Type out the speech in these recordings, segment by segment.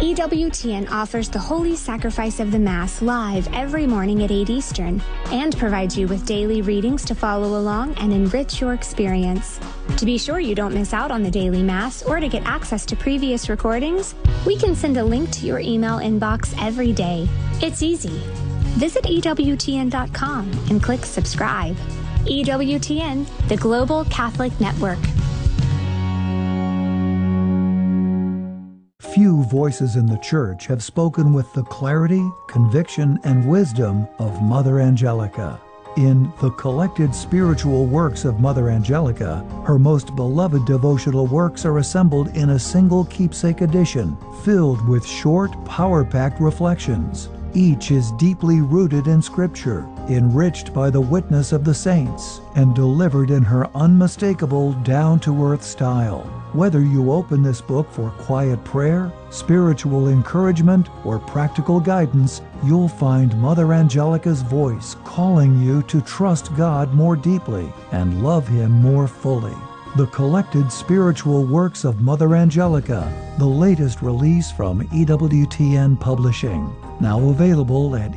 EWTN offers the Holy Sacrifice of the Mass live every morning at 8 Eastern and provides you with daily readings to follow along and enrich your experience. To be sure you don't miss out on the daily Mass or to get access to previous recordings, we can send a link to your email inbox every day. It's easy. Visit EWTN.com and click subscribe. EWTN, the Global Catholic Network. Few voices in the Church have spoken with the clarity, conviction, and wisdom of Mother Angelica. In The Collected Spiritual Works of Mother Angelica, her most beloved devotional works are assembled in a single keepsake edition, filled with short, power-packed reflections. Each is deeply rooted in Scripture, enriched by the witness of the saints, and delivered in her unmistakable, down-to-earth style. Whether you open this book for quiet prayer, spiritual encouragement, or practical guidance, you'll find Mother Angelica's voice calling you to trust God more deeply and love Him more fully. The Collected Spiritual Works of Mother Angelica, the latest release from EWTN Publishing. Now available at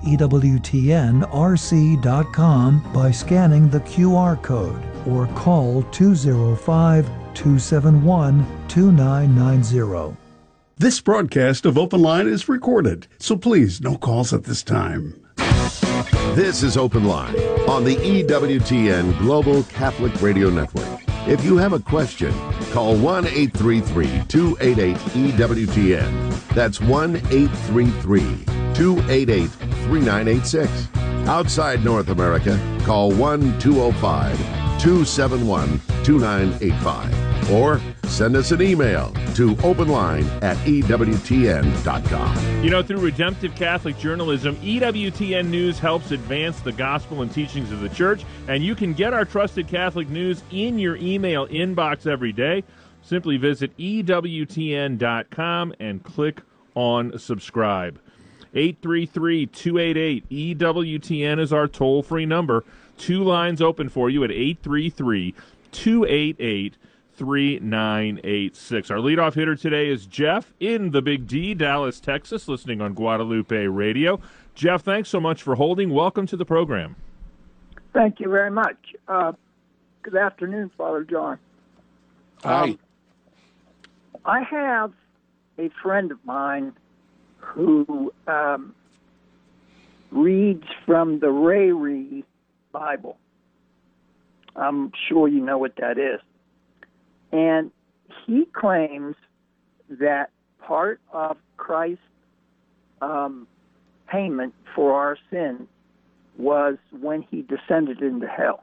EWTNRC.com by scanning the QR code or call 205-271-2990. This broadcast of Open Line is recorded, so please, no calls at this time. This is Open Line on the EWTN Global Catholic Radio Network. If you have a question, call 1-833-288-EWTN. That's 1-833-288-3986. Outside North America, call 1-205-271-2985. Or send us an email to openline@ewtn.com. You know, through redemptive Catholic journalism, EWTN News helps advance the gospel and teachings of the Church, and you can get our trusted Catholic news in your email inbox every day. Simply visit EWTN.com and click on subscribe. 833-288-EWTN is our toll-free number. 2 lines open for you at 833-288-3986. Our leadoff hitter today is Jeff in the Big D, Dallas, Texas, listening on Guadalupe Radio. Jeff, thanks so much for holding. Welcome to the program. Thank you very much. Good afternoon, Father John. Hi. I have a friend of mine who reads from the Rayri Bible. I'm sure you know what that is. And he claims that part of Christ's payment for our sins was when he descended into hell.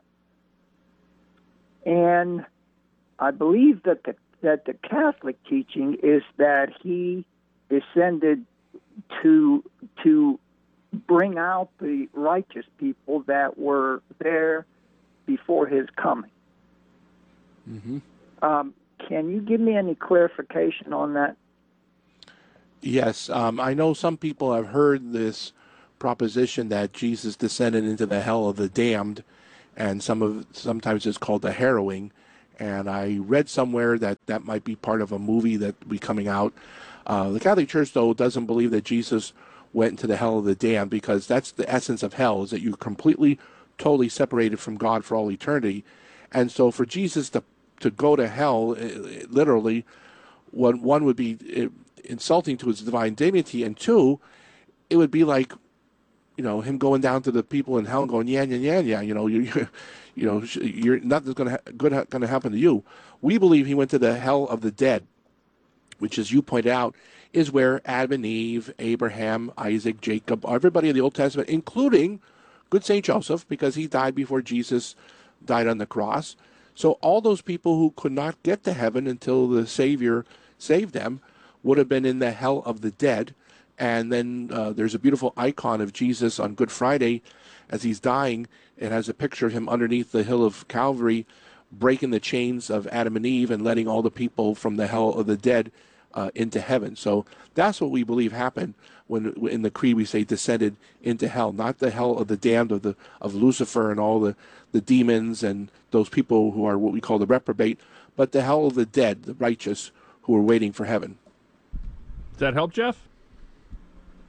And I believe that the Catholic teaching is that he descended to bring out the righteous people that were there before his coming. Mm-hmm. Can you give me any clarification on that? Yes, I know some people have heard this proposition that Jesus descended into the hell of the damned, and sometimes it's called the harrowing. And I read somewhere that might be part of a movie that will be coming out. The Catholic Church, though, doesn't believe that Jesus went into the hell of the damned, because that's the essence of hell, is that you're completely, totally separated from God for all eternity. And so for Jesus to go to hell, literally, one would be insulting to his divine dignity, and two, it would be like, him going down to the people in hell and going, yeah, you're nothing's going to happen to you. We believe he went to the hell of the dead, which, as you pointed out, is where Adam and Eve, Abraham, Isaac, Jacob, everybody in the Old Testament, including good Saint Joseph, because he died before Jesus died on the cross. So all those people who could not get to heaven until the Savior saved them would have been in the hell of the dead. And then there's a beautiful icon of Jesus on Good Friday as he's dying. It has a picture of him underneath the hill of Calvary, breaking the chains of Adam and Eve and letting all the people from the hell of the dead into heaven. So that's what we believe happened when in the creed we say descended into hell, not the hell of the damned of Lucifer and all the demons and those people who are what we call the reprobate, but the hell of the dead, the righteous, who are waiting for heaven. Does that help, Jeff?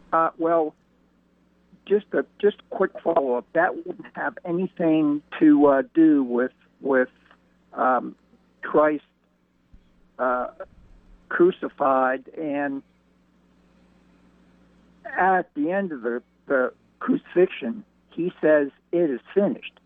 Well, just a quick follow-up. That wouldn't have anything to do with Christ crucified, and at the end of the crucifixion, he says, "It is finished."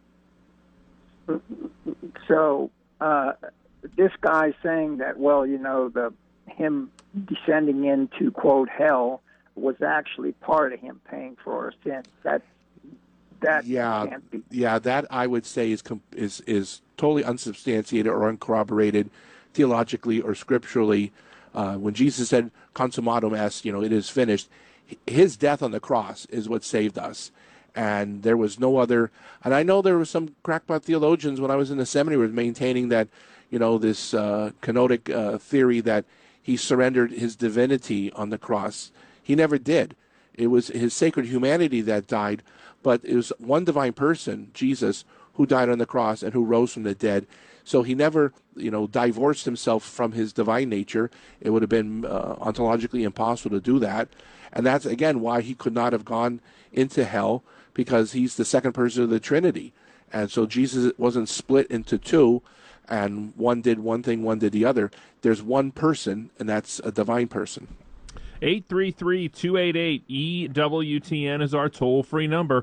So this guy saying that, well, him descending into, quote, hell was actually part of him paying for our sins. That can't be. Yeah, that I would say is totally unsubstantiated or uncorroborated theologically or scripturally. When Jesus said consummatum est, it is finished, his death on the cross is what saved us. And there was no other. And I know there were some crackpot theologians when I was in the seminary was maintaining that, this kenotic theory that he surrendered his divinity on the cross. He never did. It was his sacred humanity that died, but it was one divine person, Jesus, who died on the cross and who rose from the dead. So he never, divorced himself from his divine nature. It would have been ontologically impossible to do that. And that's, again, why he could not have gone into hell, because he's the second person of the Trinity. And so Jesus wasn't split into two, and one did one thing, one did the other. There's one person, and that's a divine person. 833-288-EWTN is our toll-free number,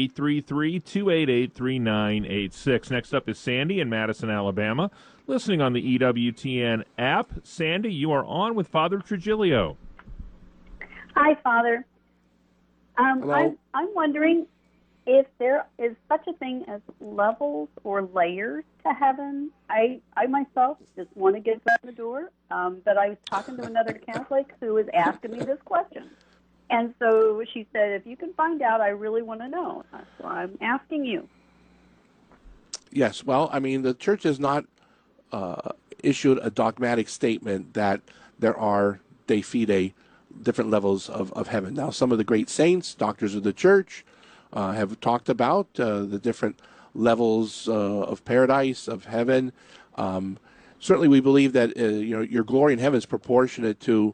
833-288-3986. Next up is Sandy in Madison, Alabama, listening on the EWTN app. Sandy, you are on with Father Trujillo. Hi, Father. Hello. I'm wondering if there is such a thing as levels or layers to heaven. I myself just want to get in the door, but I was talking to another Catholic who was asking me this question. And so she said, if you can find out, I really want to know. So I'm asking you. Yes, well, the Church has not issued a dogmatic statement that there are de fide different levels of heaven. Now, some of the great saints, doctors of the Church, have talked about the different levels of paradise, of heaven. Certainly, we believe that your glory in heaven is proportionate to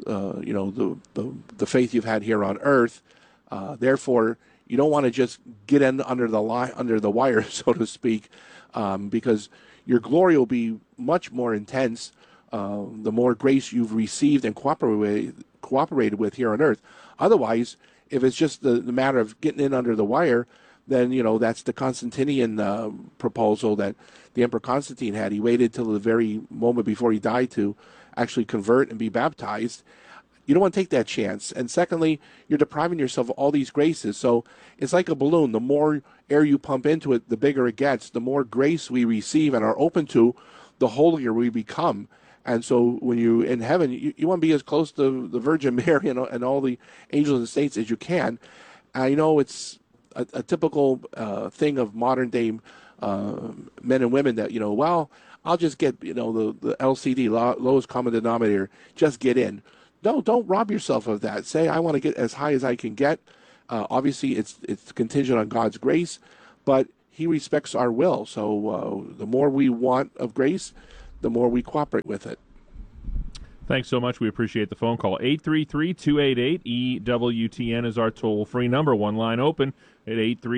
the faith you've had here on earth. Therefore, you don't want to just get in under the wire, so to speak, because your glory will be much more intense the more grace you've received and cooperated with here on earth. Otherwise, if it's just the matter of getting in under the wire, then, that's the Constantinian proposal that the Emperor Constantine had. He waited till the very moment before he died to actually convert and be baptized. You don't want to take that chance. And secondly, you're depriving yourself of all these graces. So it's like a balloon. The more air you pump into it, the bigger it gets. The more grace we receive and are open to, the holier we become. And so when you're in heaven, you want to be as close to the Virgin Mary and all the angels and saints as you can. I know it's a typical thing of modern day men and women that, I'll just get, the LCD, lowest common denominator, just get in. No, don't rob yourself of that. Say, I want to get as high as I can get. Obviously, it's contingent on God's grace, but he respects our will. So the more we want of grace, the more we cooperate with it. Thanks so much. We appreciate the phone call. 833-288-EWTN is our toll-free number. One line open at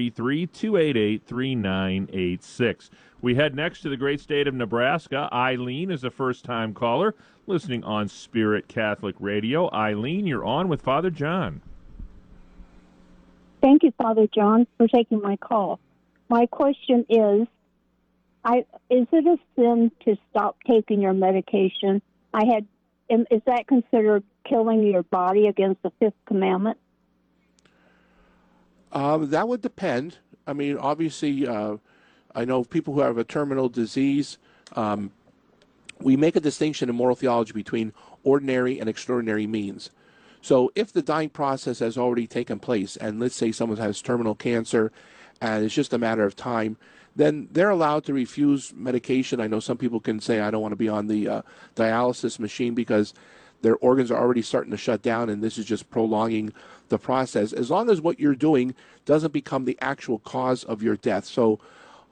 833-288-3986. We head next to the great state of Nebraska. Eileen is a first-time caller listening on Spirit Catholic Radio. Eileen, you're on with Father John. Thank you, Father John, for taking my call. My question is it a sin to stop taking your medication? Is that considered killing your body against the fifth commandment? That would depend. Obviously, I know people who have a terminal disease, we make a distinction in moral theology between ordinary and extraordinary means. So if the dying process has already taken place, and let's say someone has terminal cancer, and it's just a matter of time, then they're allowed to refuse medication. I know some people can say, I don't want to be on the dialysis machine because their organs are already starting to shut down, and this is just prolonging the process, as long as what you're doing doesn't become the actual cause of your death. So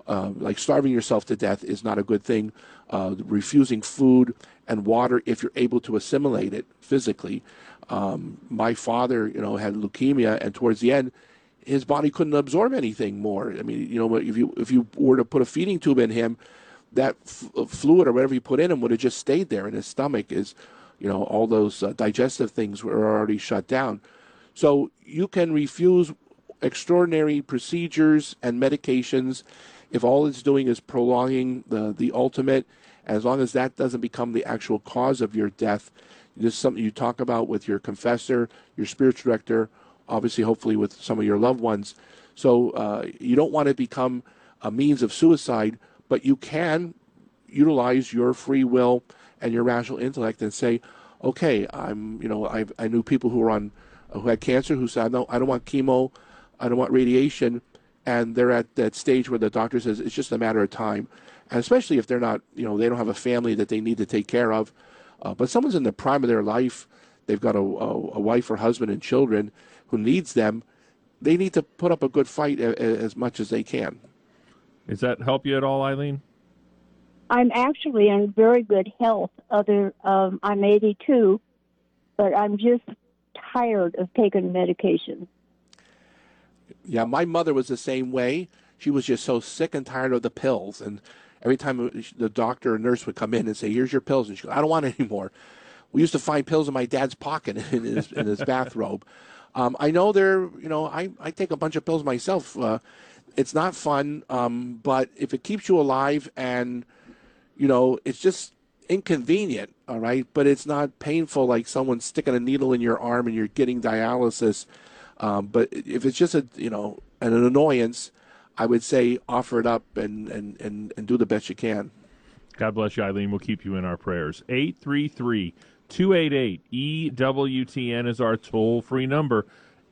like starving yourself to death is not a good thing. Refusing food and water if you're able to assimilate it physically. My father, had leukemia, and towards the end, his body couldn't absorb anything more. I mean, if you were to put a feeding tube in him, that fluid or whatever you put in him would have just stayed there in his stomach. All those digestive things were already shut down. So you can refuse extraordinary procedures and medications if all it's doing is prolonging the ultimate, as long as that doesn't become the actual cause of your death. This is something you talk about with your confessor, your spiritual director, obviously, hopefully with some of your loved ones. So you don't want to become a means of suicide, but you can utilize your free will and your rational intellect and say, okay, I knew people who had cancer who said, no, I don't want chemo, I don't want radiation, and they're at that stage where the doctor says it's just a matter of time. And especially if they're not, they don't have a family that they need to take care of. But someone's in the prime of their life, they've got a wife or husband and children who needs them, they need to put up a good fight as much as they can. Does that help you at all, Eileen? I'm actually in very good health. I'm 82, but I'm just tired of taking medication. Yeah, my mother was the same way. She was just so sick and tired of the pills. And every time the doctor or nurse would come in and say, here's your pills, and she goes, I don't want any more. We used to find pills in my dad's pocket in his bathrobe. I know I take a bunch of pills myself. It's not fun, but if it keeps you alive and, it's just inconvenient, all right? But it's not painful like someone sticking a needle in your arm and you're getting dialysis. But if it's just an annoyance, I would say offer it up and do the best you can. God bless you, Eileen. We'll keep you in our prayers. 833-288-EWTN is our toll-free number.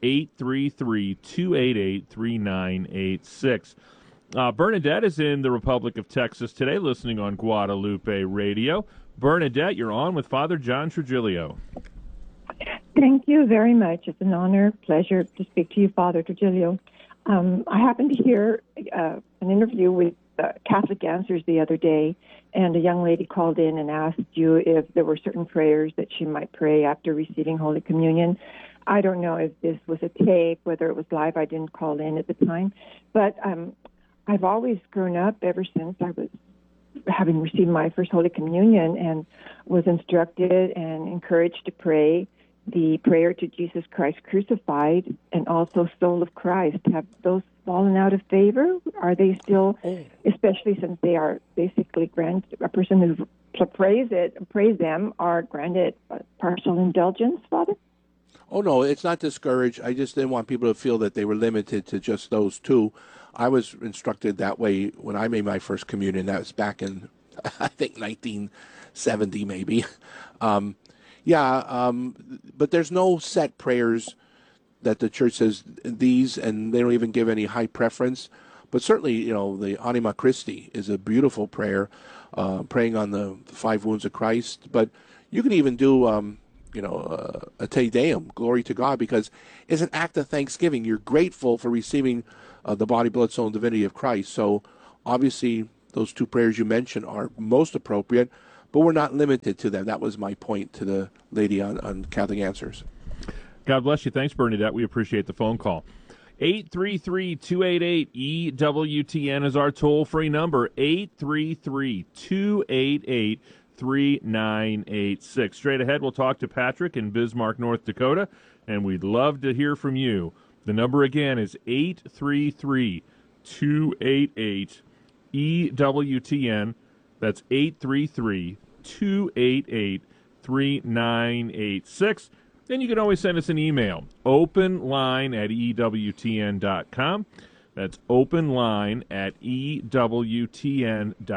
833-288-3986. Bernadette is in the Republic of Texas today, listening on Guadalupe Radio. Bernadette, you're on with Father John Trigilio. Thank you very much. It's an honor, pleasure to speak to you, Father Trigilio. I happened to hear an interview with Catholic Answers the other day, and a young lady called in and asked you if there were certain prayers that she might pray after receiving Holy Communion. I don't know if this was a tape, whether it was live. I didn't call in at the time. But I've always grown up ever since I was having received my first Holy Communion and was instructed and encouraged to pray the prayer to Jesus Christ crucified and also Soul of Christ. Have those fallen out of favor? Are they still, especially since they are basically a person who prays them are granted partial indulgence, Father? Oh, no, it's not discouraged. I just didn't want people to feel that they were limited to just those two. I was instructed that way when I made my first communion. That was back in, I think, 1970 maybe. But there's no set prayers that the church says these, and they don't even give any high preference. But certainly, the Anima Christi is a beautiful prayer, praying on the 5 wounds of Christ. But you can even do, a Te Deum, glory to God, because it's an act of thanksgiving. You're grateful for receiving the body, blood, soul, and divinity of Christ. So obviously, those 2 prayers you mentioned are most appropriate, but we're not limited to them. That was my point to the lady on Catholic Answers. God bless you. Thanks, Bernadette. We appreciate the phone call. 833-288-EWTN is our toll-free number, 833-288-3986. Straight ahead, we'll talk to Patrick in Bismarck, North Dakota, and we'd love to hear from you. The number again is 833-288-EWTN. That's 833-288-3986. Then you can always send us an email, openline@ewtn.com. That's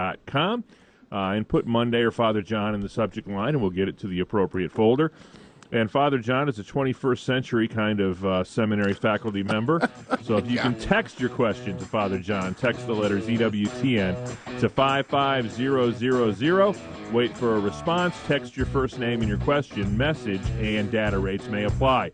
openline@ewtn.com. And put Monday or Father John in the subject line, and we'll get it to the appropriate folder. And Father John is a 21st century kind of seminary faculty member. So if you can text your question to Father John, text the letters EWTN to 55000. Wait for a response. Text your first name and your question, message, and data rates may apply.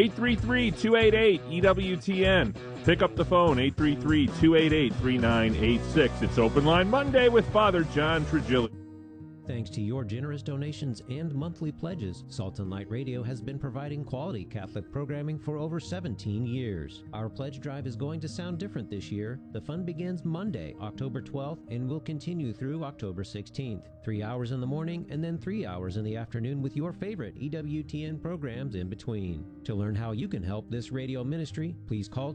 833-288-EWTN. Pick up the phone, 833-288-3986. It's Open Line Monday with Father John Trigilio. Thanks to your generous donations and monthly pledges, Salt and Light Radio has been providing quality Catholic programming for over 17 years. Our pledge drive is going to sound different this year. The fun begins Monday, October 12th, and will continue through October 16th. 3 hours in the morning and then 3 hours in the afternoon with your favorite EWTN programs in between. To learn how you can help this radio ministry, please call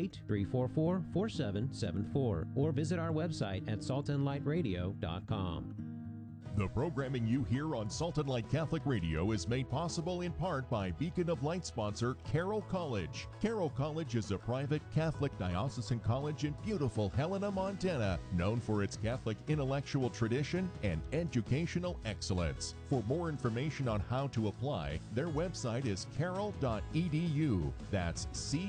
208-344-4774 or visit our website at saltandlightradio.com. The programming you hear on Salt and Light Catholic Radio is made possible in part by Beacon of Light sponsor Carroll College. Carroll College is a private Catholic diocesan college in beautiful Helena, Montana, known for its Catholic intellectual tradition and educational excellence. For more information on how to apply, their website is carroll.edu. That's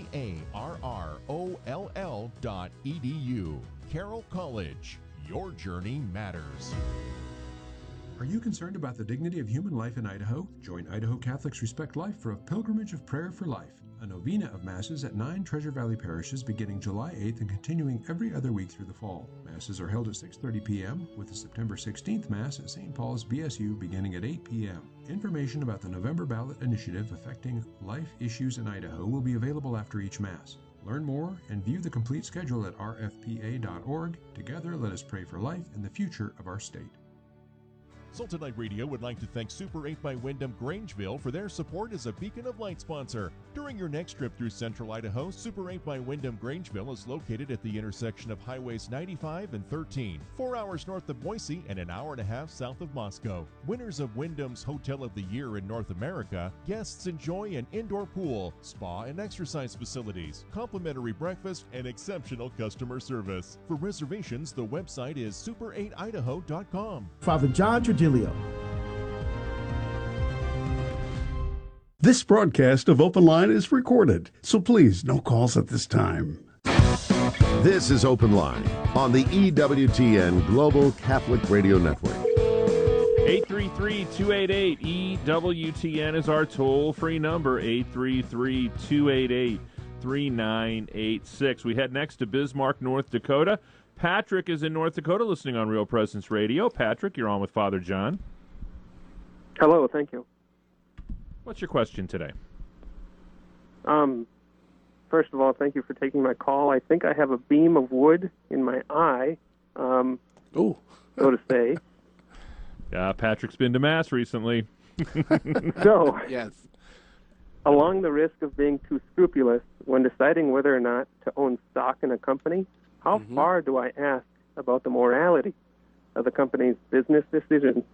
CARROLL.edu. Carroll College. Your journey matters. Are you concerned about the dignity of human life in Idaho? Join Idaho Catholics Respect Life for a pilgrimage of prayer for life, a novena of Masses at 9 Treasure Valley parishes beginning July 8th and continuing every other week through the fall. Masses are held at 6:30 p.m. with the September 16th Mass at St. Paul's BSU beginning at 8 p.m. Information about the November ballot initiative affecting life issues in Idaho will be available after each Mass. Learn more and view the complete schedule at rfpa.org. Together, let us pray for life and the future of our state. Salt and Light Radio would like to thank Super 8 by Wyndham Grangeville for their support as a Beacon of Light sponsor. During your next trip through central Idaho, Super 8 by Wyndham Grangeville is located at the intersection of Highways 95 and 13, 4 hours north of Boise and an hour and a half south of Moscow. Winners of Wyndham's Hotel of the Year in North America, guests enjoy an indoor pool, spa and exercise facilities, complimentary breakfast, and exceptional customer service. For reservations, the website is super8idaho.com. Father John Trigilio. This broadcast of Open Line is recorded, so please, no calls at this time. This is Open Line on the EWTN Global Catholic Radio Network. 833-288-EWTN is our toll-free number, 833-288-3986. We head next to Bismarck, North Dakota. Patrick is in North Dakota listening on Real Presence Radio. Patrick, you're on with Father John. Hello, thank you. What's your question today? First of all, thank you for taking my call. I think I have a beam of wood in my eye, so to say. Yeah, Patrick's been to Mass recently. So, yes. Along the risk of being too scrupulous when deciding whether or not to own stock in a company, how far do I ask about the morality of the company's business decisions?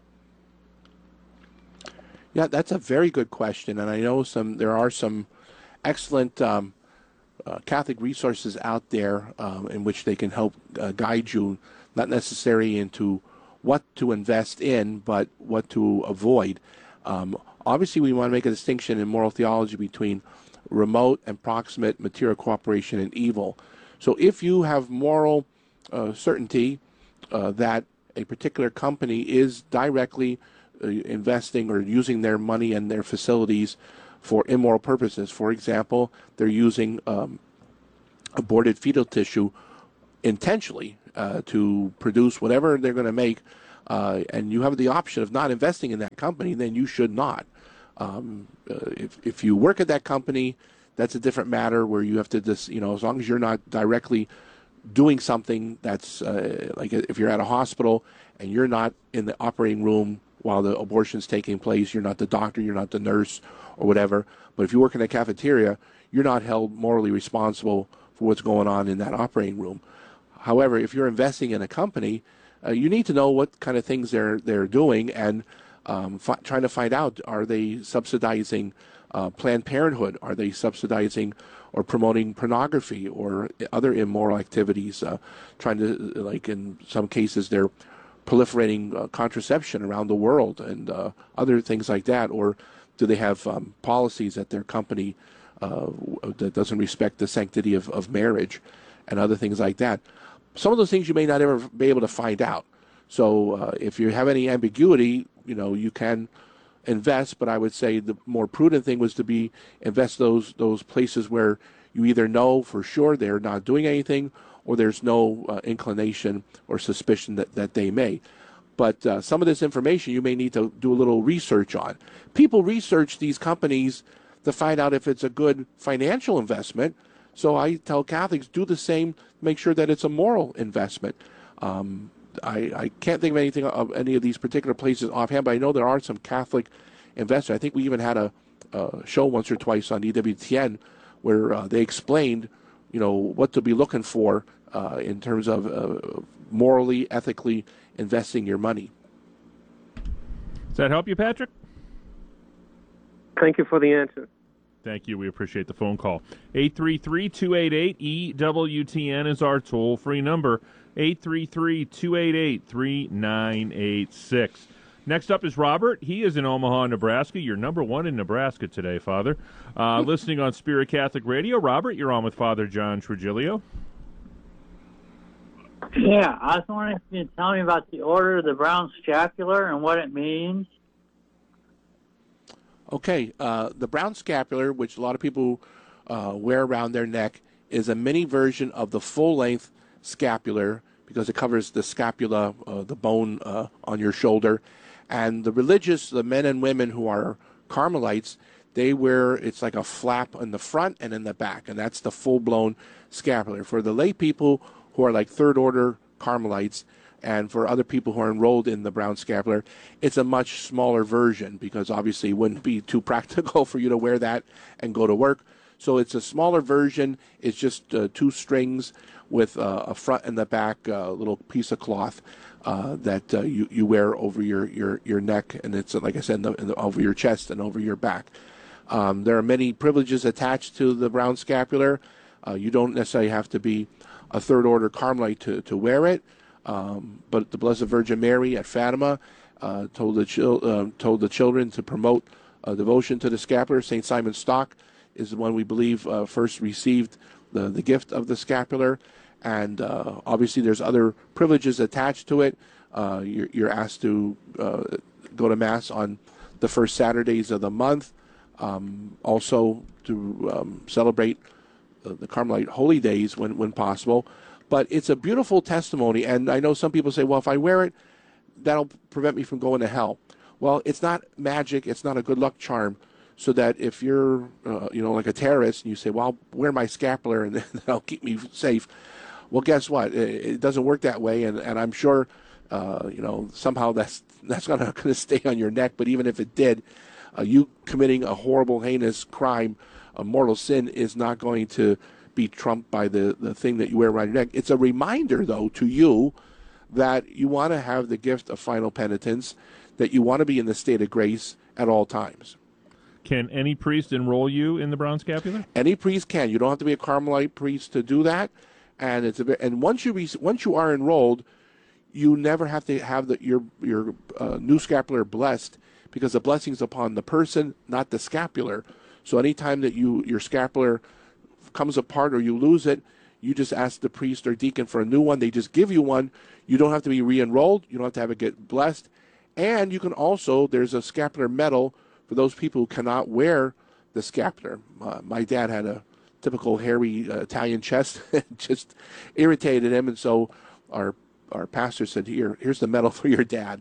Yeah, that's a very good question, and I know there are some excellent Catholic resources out there in which they can help guide you, not necessarily into what to invest in, but what to avoid. Obviously, we want to make a distinction in moral theology between remote and proximate material cooperation and evil. So if you have moral certainty that a particular company is directly investing or using their money and their facilities for immoral purposes, for example, they're using aborted fetal tissue intentionally to produce whatever they're going to make, and you have the option of not investing in that company, then you should not. If you work at that company, that's a different matter where you have to just, as long as you're not directly doing something that's like if you're at a hospital and you're not in the operating room while the abortion's taking place, you're not the doctor, you're not the nurse or whatever. But if you work in a cafeteria, you're not held morally responsible for what's going on in that operating room. However, if you're investing in a company, you need to know what kind of things they're doing and trying to find out, are they subsidizing Planned Parenthood? Are they subsidizing or promoting pornography or other immoral activities? Trying to, like in some cases, they're proliferating contraception around the world and other things like that. Or Do they have policies at their company that doesn't respect the sanctity of marriage and other things like that? Some of those things you may not ever be able to find out. So if you have any ambiguity, you can invest, but I would say the more prudent thing was to invest those places where you either know for sure they're not doing anything, or there's no inclination or suspicion that they may. But some of this information you may need to do a little research on. People research these companies to find out if it's a good financial investment. So I tell Catholics, do the same, make sure that it's a moral investment. I can't think of anything of any of these particular places offhand, but I know there are some Catholic investors. I think we even had a show once or twice on EWTN where they explained, what to be looking for in terms of morally, ethically investing your money. Does that help you, Patrick? Thank you for the answer. Thank you. We appreciate the phone call. 833-288-EWTN is our toll-free number. 833-288-3986. Next up is Robert. He is in Omaha, Nebraska. You're number one in Nebraska today, Father. Listening on Spirit Catholic Radio. Robert, you're on with Father John Trujillo. Yeah, I was wondering if you could tell me about the Order of the Brown Scapular and what it means. Okay, the brown scapular, which a lot of people wear around their neck, is a mini version of the full-length scapular because it covers the scapula, the bone on your shoulder. And the religious, the men and women who are Carmelites, they wear, it's like a flap in the front and in the back, and that's the full-blown scapular. For the lay people who are like third-order Carmelites, and for other people who are enrolled in the brown scapular, it's a much smaller version because obviously it wouldn't be too practical for you to wear that and go to work. So it's a smaller version. It's just 2 strings with a front and the back little piece of cloth that you wear over your neck, and it's, like I said, over your chest and over your back. There are many privileges attached to the brown scapular. You don't necessarily have to be a third-order Carmelite to wear it. But the Blessed Virgin Mary at Fatima told the children to promote devotion to the scapular. St. Simon Stock is the one we believe first received the gift of the scapular. And obviously there's other privileges attached to it. You're asked to go to Mass on the first Saturdays of the month. Also to celebrate the Carmelite holy days when possible. But it's a beautiful testimony, and I know some people say, well, if I wear it, that'll prevent me from going to hell. Well, it's not magic. It's not a good luck charm, so that if you're, like a terrorist, and you say, well, I'll wear my scapular, and that'll keep me safe. Well, guess what? It doesn't work that way, and I'm sure, somehow that's not going to stay on your neck, but even if it did, you committing a horrible, heinous crime, a mortal sin, is not going to be trumped by the thing that you wear around your neck. It's a reminder, though, to you that you want to have the gift of final penitence, that you want to be in the state of grace at all times. Can any priest enroll you in the brown scapular? Any priest can. You don't have to be a Carmelite priest to do that. And once you are enrolled, you never have to have your new scapular blessed, because the blessing is upon the person, not the scapular. So anytime that your scapular comes apart or you lose it, you just ask the priest or deacon for a new one. They just give you one. You don't have to be re-enrolled. You don't have to have it get blessed. And you can also, there's a scapular medal for those people who cannot wear the scapular. My dad had a typical hairy Italian chest. It just irritated him, and so our pastor said, here's the medal for your dad.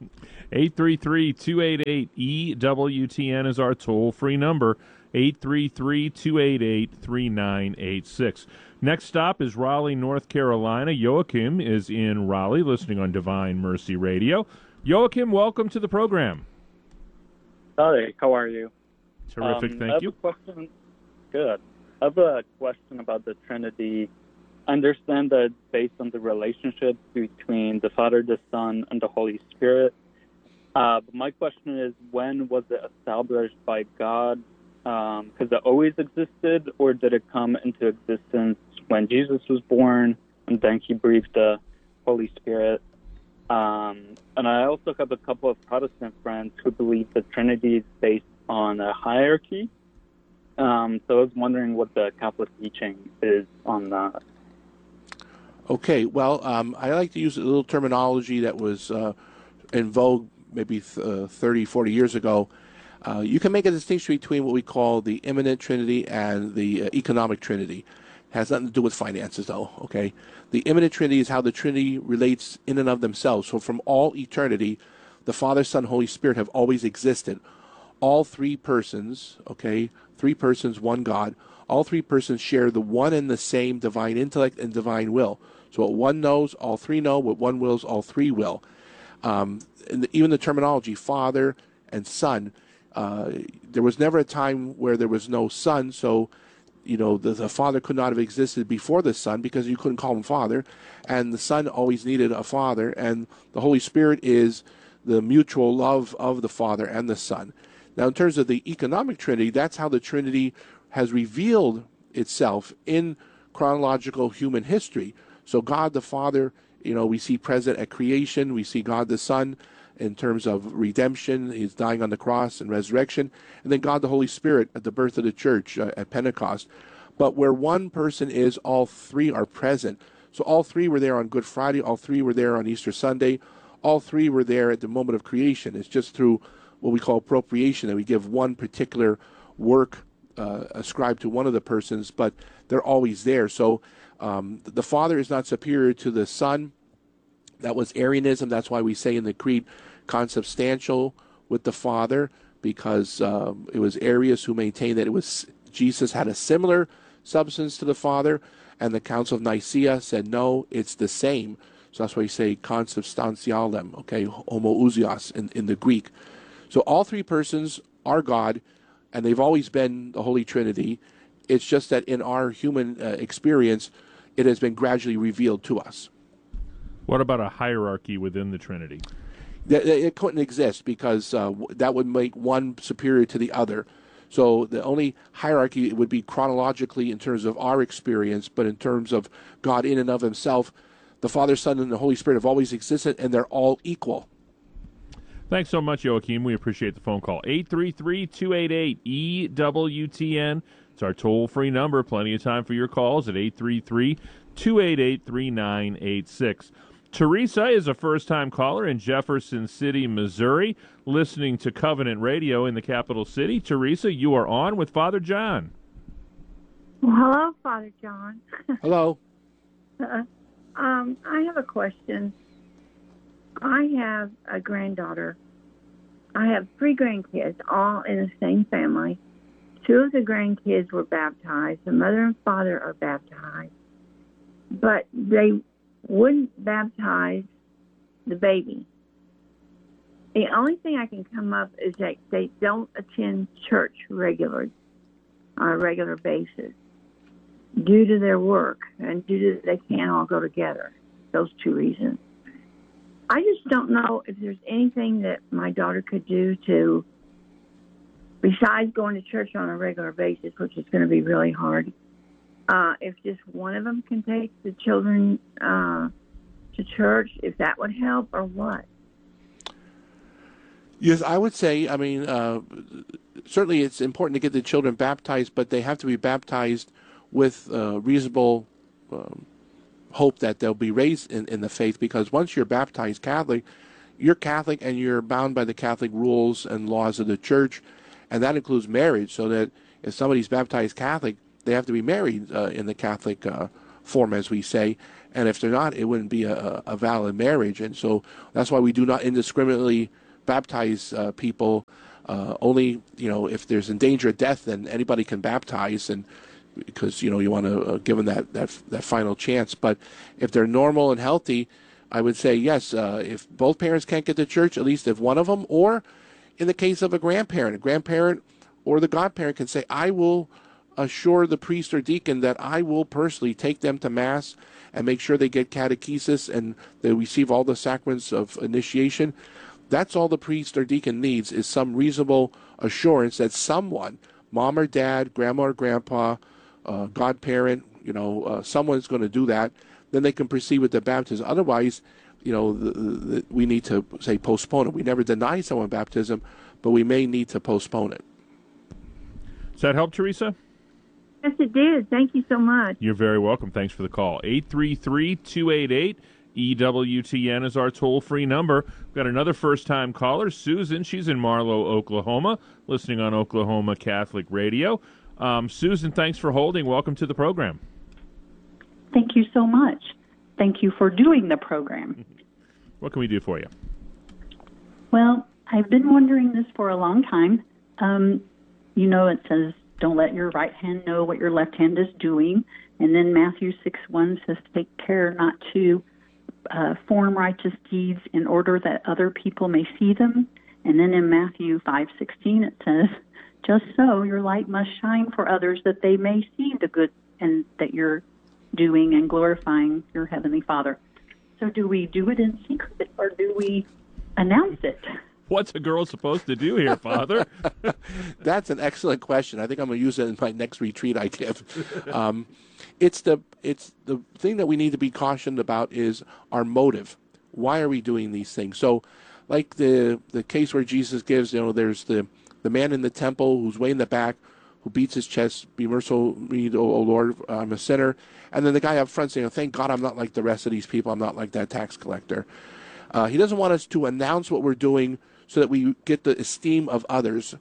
833-288-EWTN is our toll-free number. 833-288-3986. Next stop is Raleigh, North Carolina. Joachim is in Raleigh, listening on Divine Mercy Radio. Joachim, welcome to the program. Hi, how are you? Terrific, thank you. Good. I have a question about the Trinity. I understand that based on the relationship between the Father, the Son, and the Holy Spirit. But my question is, when was it established by God? Has it always existed, or did it come into existence when Jesus was born and then he breathed the Holy Spirit? And I also have a couple of Protestant friends who believe the Trinity is based on a hierarchy. So I was wondering what the Catholic teaching is on that. Okay, well, I like to use a little terminology that was in vogue maybe 30, 40 years ago. You can make a distinction between what we call the immanent Trinity and the economic Trinity. It has nothing to do with finances, though, okay? The immanent Trinity is how the Trinity relates in and of themselves. So from all eternity, the Father, Son, Holy Spirit have always existed. All three persons, okay, three persons, one God, all three persons share the one and the same divine intellect and divine will. So what one knows, all three know. What one wills, all three will. And even the terminology, Father and Son, there was never a time where there was no Son, so the Father could not have existed before the Son because you couldn't call him Father, and the Son always needed a Father, and the Holy Spirit is the mutual love of the Father and the Son. Now, in terms of the economic Trinity, that's how the Trinity has revealed itself in chronological human history. So God the Father, we see present at creation. We see God the Son in terms of redemption. He's dying on the cross and resurrection. And then God the Holy Spirit at the birth of the church at Pentecost. But where one person is, all three are present. So all three were there on Good Friday. All three were there on Easter Sunday. All three were there at the moment of creation. It's just through what we call appropriation that we give one particular work ascribed to one of the persons, but they're always there. So the Father is not superior to the Son. That was Arianism. That's why we say in the Creed, consubstantial with the Father, because it was Arius who maintained that it was Jesus had a similar substance to the Father, and the Council of Nicaea said, no, it's the same. So that's why we say consubstantialem, okay, homoousios in the Greek. So all three persons are God, and they've always been the Holy Trinity. It's just that in our human experience, it has been gradually revealed to us. What about a hierarchy within the Trinity? It couldn't exist because that would make one superior to the other. So the only hierarchy would be chronologically in terms of our experience, but in terms of God in and of himself, the Father, Son, and the Holy Spirit have always existed, and they're all equal. Thanks so much, Joachim. We appreciate the phone call. 833-288-EWTN. It's our toll-free number. Plenty of time for your calls at 833-288-3986. Teresa is a first-time caller in Jefferson City, Missouri, listening to Covenant Radio in the capital city. Teresa, you are on with Father John. Well, hello, Father John. Hello. I have a question. I have a granddaughter. I have 3 grandkids, all in the same family. 2 of the grandkids were baptized. The mother and father are baptized. But they wouldn't baptize the baby. The only thing I can come up is that they don't attend church on a regular basis due to their work and due to they can't all go together. Those 2 reasons. I just don't know if there's anything that my daughter could do to, besides going to church on a regular basis, which is going to be really hard, if just one of them can take the children to church, if that would help or what. Yes, I would say, certainly it's important to get the children baptized, but they have to be baptized with reasonable hope that they'll be raised in the faith, because once you're baptized Catholic, you're Catholic and you're bound by the Catholic rules and laws of the church, and that includes marriage, so that if somebody's baptized Catholic, they have to be married in the Catholic form, as we say, and if they're not, it wouldn't be a valid marriage. And so that's why we do not indiscriminately baptize people. Only, if there's in danger of death, then anybody can baptize, and because you want to give them that final chance. But if they're normal and healthy, I would say yes. If both parents can't get to church, at least if one of them, or in the case of a grandparent or the godparent can say, I will assure the priest or deacon that I will personally take them to Mass and make sure they get catechesis and they receive all the sacraments of initiation. That's all the priest or deacon needs, is some reasonable assurance that someone, mom or dad, grandma or grandpa, godparent, someone's going to do that. Then they can proceed with the baptism. Otherwise, we need to, say, postpone it. We never deny someone baptism, but we may need to postpone it. Does that help, Teresa? Yes, it did. Thank you so much. You're very welcome. Thanks for the call. 833-288-EWTN is our toll-free number. We've got another first-time caller, Susan. She's in Marlow, Oklahoma, listening on Oklahoma Catholic Radio. Susan, thanks for holding. Welcome to the program. Thank you so much. Thank you for doing the program. What can we do for you? Well, I've been wondering this for a long time. It says, don't let your right hand know what your left hand is doing. And then Matthew 6:1 says, take care not to form righteous deeds in order that other people may see them. And then in Matthew 5:16 it says, just so your light must shine for others that they may see the good and that you're doing and glorifying your Heavenly Father. So do we do it in secret or do we announce it? What's a girl supposed to do here, Father? That's an excellent question. I think I'm going to use it in my next retreat I give. It's the thing that we need to be cautioned about is our motive. Why are we doing these things? So, like the case where Jesus gives, there's the man in the temple who's way in the back, who beats his chest, be merciful me, O Lord, I'm a sinner. And then the guy up front saying, thank God I'm not like the rest of these people. I'm not like that tax collector. He doesn't want us to announce what we're doing so that we get the esteem of others.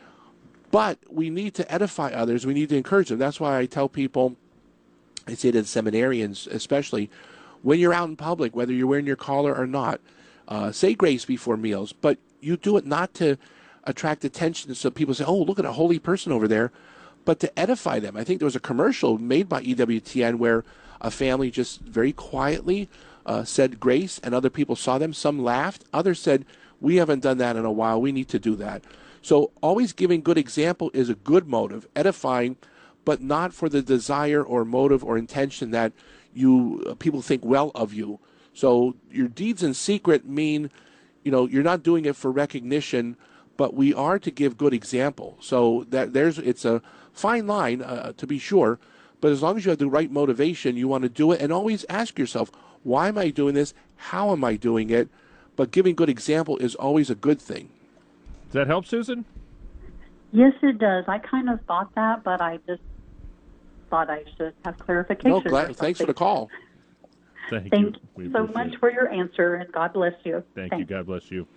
But we need to edify others. We need to encourage them. That's why I tell people, I say to the seminarians especially, when you're out in public, whether you're wearing your collar or not, say grace before meals. But you do it not to attract attention so people say, oh, look at a holy person over there, but to edify them. I think there was a commercial made by EWTN where a family just very quietly said grace, and other people saw them. Some laughed. Others said, we haven't done that in a while. We need to do that. So always giving good example is a good motive, edifying, but not for the desire or motive or intention that people think well of you. So your deeds in secret mean, you're not doing it for recognition, but we are to give good example. So it's a fine line, to be sure, but as long as you have the right motivation, you want to do it, and always ask yourself, why am I doing this? How am I doing it? But giving good example is always a good thing. Does that help, Susan? Yes, it does. I kind of thought that, but I just thought I should have clarification. No, thanks for the call. Thank you We so appreciate much for your answer, and God bless you. Thank you. God bless you.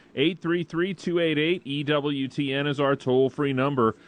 833-288-EWTN is our toll-free number.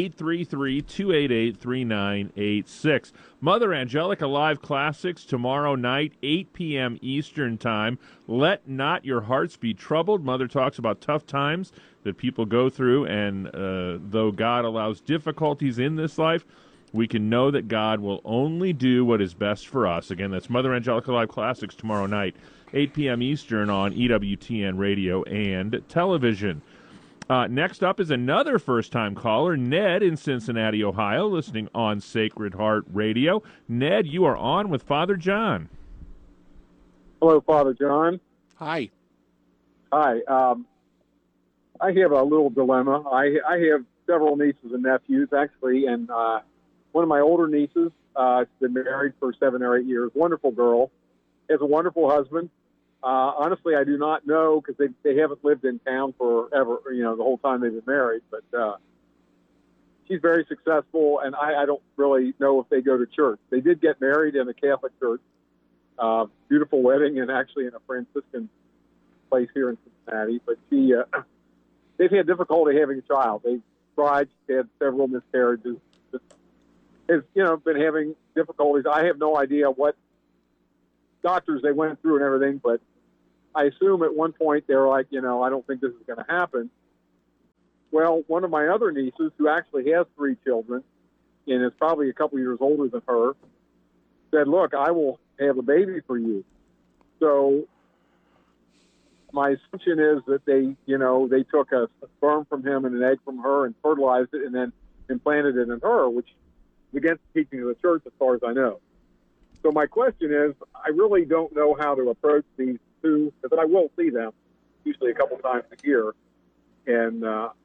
833-288-3986. Mother Angelica Live Classics tomorrow night, 8 p.m. Eastern Time. Let not your hearts be troubled. Mother talks about tough times that people go through, and though God allows difficulties in this life, we can know that God will only do what is best for us. Again, that's Mother Angelica Live Classics tomorrow night, 8 p.m. Eastern on EWTN Radio and television. Next up is another first-time caller, Ned in Cincinnati, Ohio, listening on Sacred Heart Radio. Ned, you are on with Father John. Hello, Father John. Hi. Hi. I have a little dilemma. I have several nieces and nephews, actually, and one of my older nieces has been married for 7 or 8 years. Wonderful girl. Has a wonderful husband. Honestly, I do not know because they haven't lived in town forever, the whole time they've been married. But she's very successful, and I don't really know if they go to church. They did get married in a Catholic church. Beautiful wedding, and actually in a Franciscan place here in Cincinnati. But they've had difficulty having a child. They've tried. They had several miscarriages. Has been having difficulties. I have no idea what doctors they went through and everything, but I assume at one point they were like, I don't think this is going to happen. Well, one of my other nieces, who actually has 3 children and is probably a couple years older than her, said, look, I will have a baby for you. So my assumption is that they took a sperm from him and an egg from her and fertilized it and then implanted it in her, which is against the teaching of the church as far as I know. So my question is, I really don't know how to approach these two, but I will see them usually a couple times a year. And,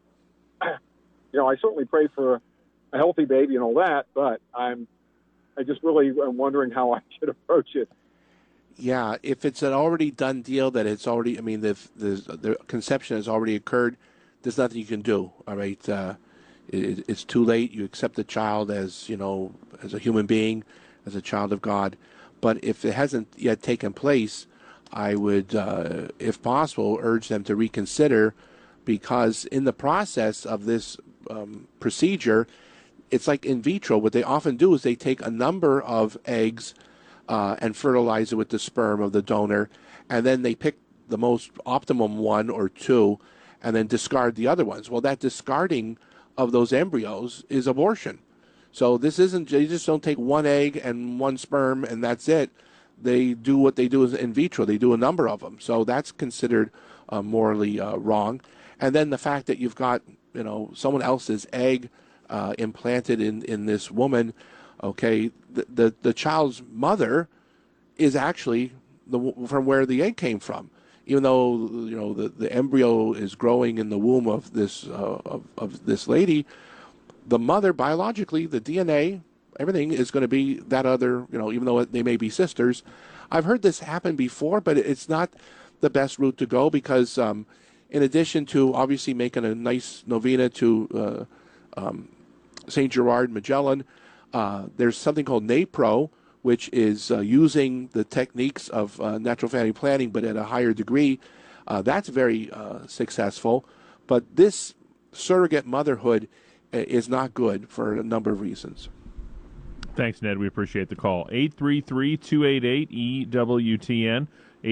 I certainly pray for a healthy baby and all that, but I just really am wondering how I should approach it. Yeah, if it's an already done deal that it's already, the conception has already occurred, there's nothing you can do, all right? it's too late. You accept the child as, as a human being, as a child of God. But if it hasn't yet taken place, I would, if possible, urge them to reconsider, because in the process of this procedure, it's like in vitro. What they often do is they take a number of eggs and fertilize it with the sperm of the donor, and then they pick the most optimum one or two and then discard the other ones. Well, that discarding of those embryos is abortion. So this isn't, they just don't take one egg and one sperm and that's it. They do what they do is in vitro. They do a number of them. So that's considered morally wrong. And then the fact that you've got, someone else's egg implanted in this woman, okay, the child's mother is actually from where the egg came from. Even though the embryo is growing in the womb of this lady, the mother biologically, the DNA, everything is going to be that other. Even though they may be sisters. I've heard this happen before, but it's not the best route to go, because in addition to obviously making a nice novena to Saint Gerard Magellan, there's something called NAPRO, which is using the techniques of natural family planning, but at a higher degree. That's very successful. But this surrogate motherhood is not good for a number of reasons. Thanks, Ned. We appreciate the call. 833-288-EWTN,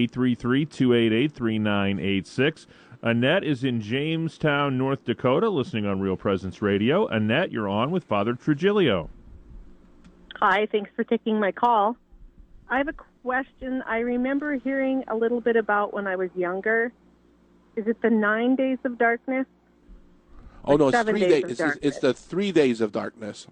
833-288-3986. Annette is in Jamestown, North Dakota, listening on Real Presence Radio. Annette, you're on with Father Trujillo. Hi, thanks for taking my call. I have a question. I remember hearing a little bit about when I was younger. Is it the 9 days of darkness? Oh, no, it's 7 3 days days. of darkness? It's the 3 days of darkness.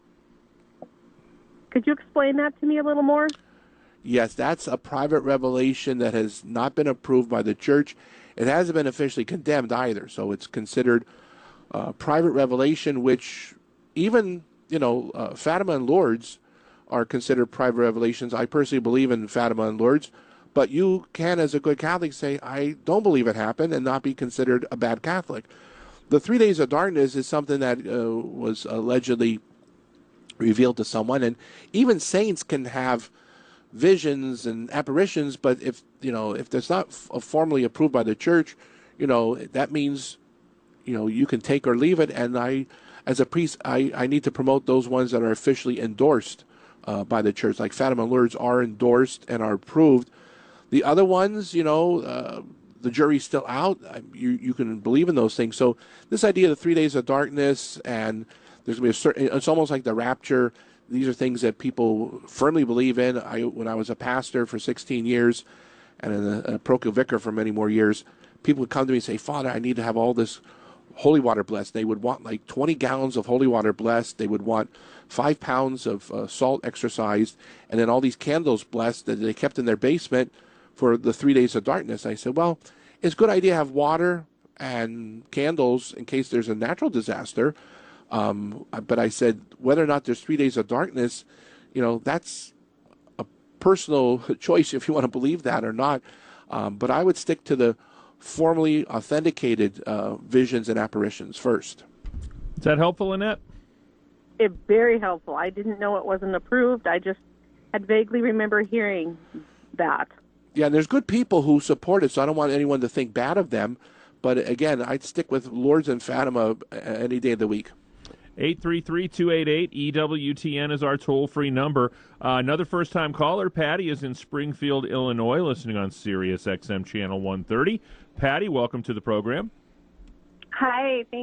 Could you explain that to me a little more? Yes, that's a private revelation that has not been approved by the church. It hasn't been officially condemned either, so it's considered private revelation, which even, Fatima and Lourdes are considered private revelations. I personally believe in Fatima and Lourdes, but you can, as a good Catholic, say, I don't believe it happened and not be considered a bad Catholic. The 3 days of darkness is something that was allegedly revealed to someone, and even saints can have visions and apparitions, but if that's not formally approved by the church, that means, you can take or leave it. And I, as a priest, I need to promote those ones that are officially endorsed by the church, like Fatima and Lourdes are endorsed and are approved. The other ones, the jury's still out. You can believe in those things. So this idea of the 3 days of darkness, and there's going to be a certain, it's almost like the rapture. These are things that people firmly believe in. When I was a pastor for 16 years and a parochial vicar for many more years, people would come to me and say, Father, I need to have all this holy water blessed. They would want like 20 gallons of holy water blessed. They would want 5 pounds of salt exorcised, and then all these candles blessed that they kept in their basement for the 3 days of darkness. I said, well, it's a good idea to have water and candles in case there's a natural disaster. But I said, whether or not there's 3 days of darkness, that's a personal choice if you want to believe that or not. But I would stick to the formally authenticated visions and apparitions first. Is that helpful, Annette? It's very helpful. I didn't know it wasn't approved. I just had vaguely remember hearing that. Yeah, and there's good people who support it, so I don't want anyone to think bad of them. But again, I'd stick with Lourdes and Fatima any day of the week. 833-288-EWTN is our toll-free number. Another first-time caller, Patty, is in Springfield, Illinois, listening on Sirius XM Channel 130. Patty, welcome to the program. Hi, thank